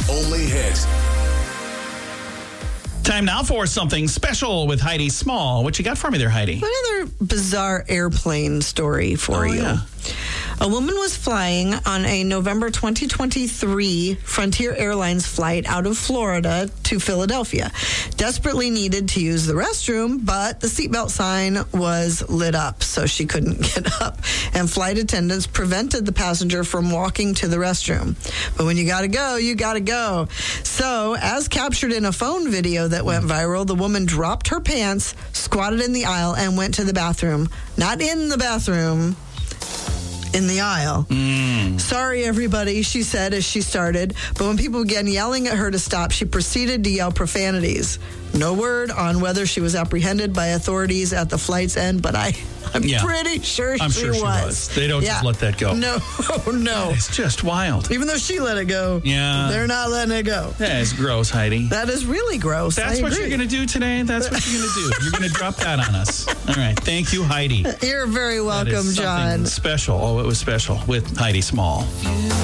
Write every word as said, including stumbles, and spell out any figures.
only hit. Time now for something special with Heidi Small. What you got for me there, Heidi? Another bizarre airplane story for Oh, you. yeah. A woman was flying on a November twenty twenty-three Frontier Airlines flight out of Florida to Philadelphia. Desperately needed to use the restroom, but the seatbelt sign was lit up, so she couldn't get up. And flight attendants prevented the passenger from walking to the restroom. But when you gotta go, you gotta go. So, as captured in a phone video that went viral, the woman dropped her pants, squatted in the aisle, and went to the bathroom. Not in the bathroom. In the aisle. Mm. Sorry, everybody, she said as she started. But when people began yelling at her to stop, she proceeded to yell profanities. No word on whether she was apprehended by authorities at the flight's end, but I, I'm Yeah. pretty sure, I'm she, sure she was. was. They don't Yeah. just let that go. No, no. It's just wild. Even though she let it go, Yeah. they're not letting it go. That is gross, Heidi. That is really gross. That's I what agree. you're going to do today? That's what you're going to do. You're going to drop that on us. All right. Thank you, Heidi. You're very That welcome, is something John. special. Oh, it was special with Heidi Small.